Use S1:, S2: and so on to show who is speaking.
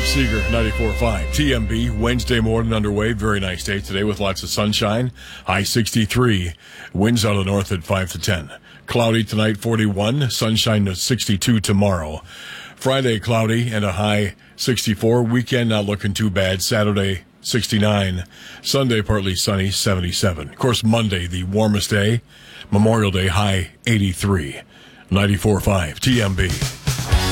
S1: Seeger, 94.5. TMB, Wednesday morning underway. Very nice day today with lots of sunshine. High 63. Winds out of the north at 5 to 10. Cloudy tonight, 41. Sunshine to 62 tomorrow. Friday, cloudy and a high 64. Weekend not looking too bad. Saturday, 69. Sunday, partly sunny, 77. Of course, Monday, the warmest day. Memorial Day, high 83. 94.5. TMB.